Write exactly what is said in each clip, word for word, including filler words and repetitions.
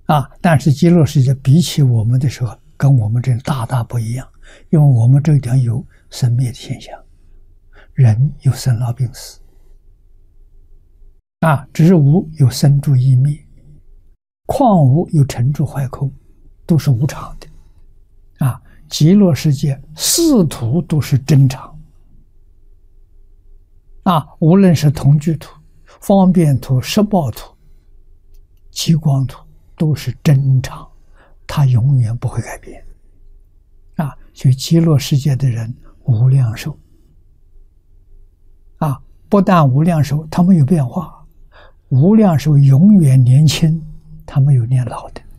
啊，但是极乐世界比起我们的时候，跟我们这大大不一样，因为我们这个地方有生灭的现象，人有生老病死，啊，植物有生住异灭，矿物有成住坏空，都是无常的。啊，极乐世界四土都是真常。啊，无论是同居土、方便土、十报土、极光土，都是真常，它永远不会改变。啊，所以极乐世界的人无量寿。啊，不但无量寿，它没有变化，无量寿永远年轻，它没有年老的。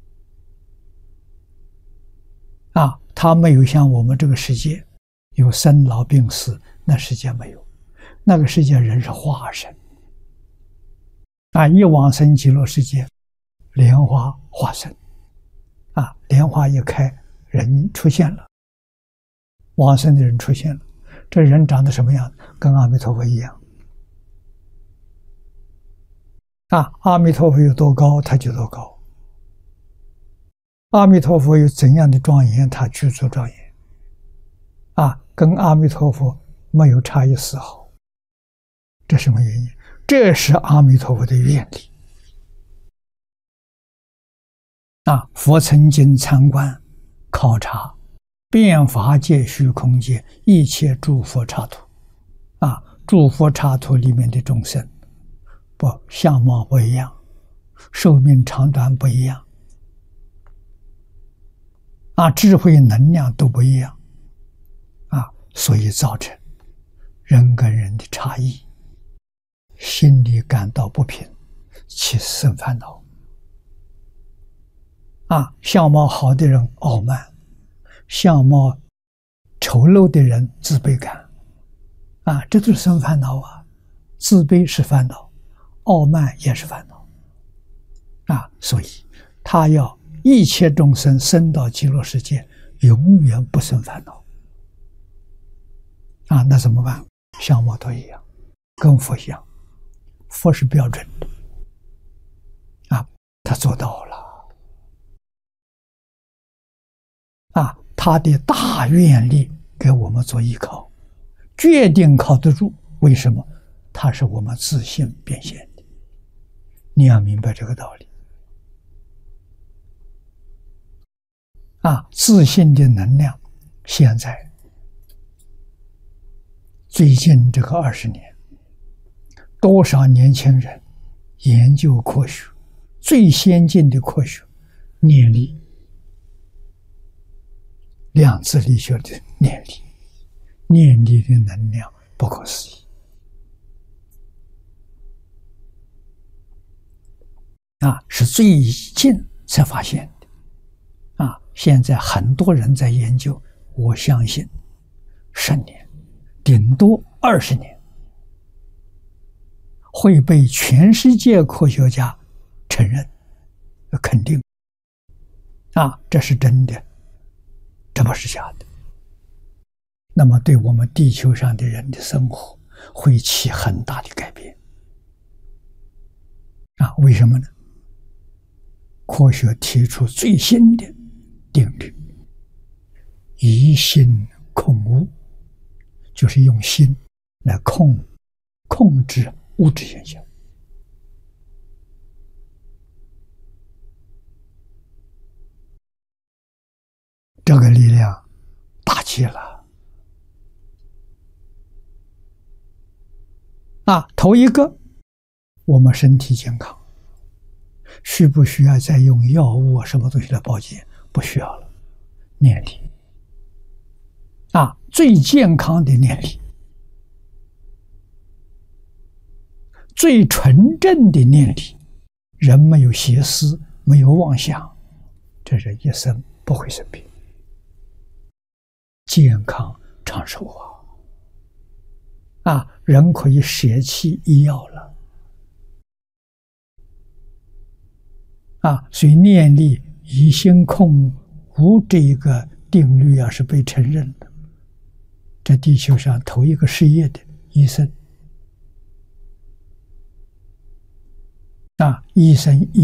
啊，它没有像我们这个世界有生老病死，那世界没有，那个世界人是化身。啊，一往生极乐世界，莲花化身，啊，莲花一开，人出现了，往生的人出现了，这人长得什么样？跟阿弥陀佛一样。啊，阿弥陀佛有多高，他就多高。阿弥陀佛有怎样的庄严，他具足庄严。啊，跟阿弥陀佛没有差异丝毫。这什么原因？这是阿弥陀佛的愿力。啊，佛曾经参观考察遍法界虚空界一切诸佛刹土。啊，诸佛刹土里面的众生，不相貌不一样，寿命长短不一样，啊，智慧能量都不一样，啊，所以造成人跟人的差异，心里感到不平，起生烦恼。啊，相貌好的人傲慢，相貌丑陋的人自卑感，啊，这都是生烦恼啊。自卑是烦恼，傲慢也是烦恼，啊，所以他要一切众生生到极乐世界，永远不生烦恼。啊，那怎么办？相貌都一样，跟佛一样，佛是标准的，啊，他做到了。啊，他的大愿力给我们做依靠，决定靠得住。为什么？他是我们自信变现的，你要明白这个道理。啊，自信的能量，现在最近这个二十年，多少年轻人研究科学，最先进的科学，念力。量子力学的念力，念力的能量不可思议啊，是最近才发现的啊！现在很多人在研究，我相信十年，顶多二十年，会被全世界科学家承认、肯定啊，这是真的。这不是假的，那么对我们地球上的人的生活会起很大的改变啊！为什么呢？科学提出最新的定律，以心控物，就是用心来控控制物质现象。这个力量大极了啊！头一个，我们身体健康，需不需要再用药物啊什么东西来保健？不需要了，念力啊，最健康的念力，最纯正的念力，人没有邪思，没有妄想，这人一生不会生病。健康长寿啊！啊，人可以舍弃医药了啊！所以念力以心控无这一个定律啊，是被承认的。这地球上头一个失业的医生啊，医生